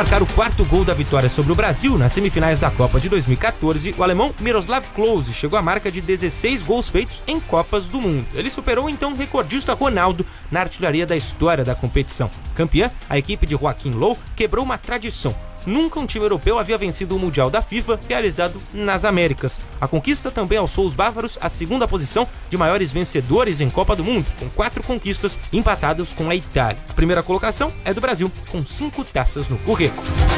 marcar o quarto gol da vitória sobre o Brasil nas semifinais da Copa de 2014, o alemão Miroslav Klose chegou à marca de 16 gols feitos em Copas do Mundo. Ele superou então o recordista Ronaldo na artilharia da história da competição. Campeã, a equipe de Joachim Löw quebrou uma tradição. Nunca um time europeu havia vencido o Mundial da FIFA realizado nas Américas. A conquista também alçou os bávaros à segunda posição de maiores vencedores em Copa do Mundo, com 4 conquistas empatadas com a Itália. A primeira colocação é do Brasil, com 5 taças no currículo.